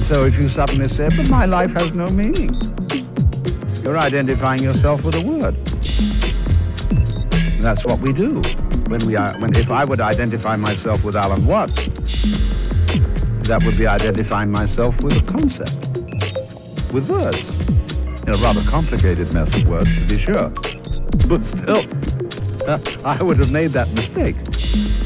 So if you suddenly say, but my life has no meaning, you're identifying yourself with a word. And that's what we do. If I would identify myself with Alan Watts, that would be identifying myself with a concept, with words. In a rather complicated mess of words, to be sure. But still, I would have made that mistake.